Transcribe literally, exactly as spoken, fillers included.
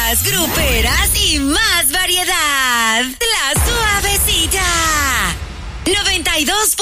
Más gruperas y más variedad. La Suavecita. noventa y dos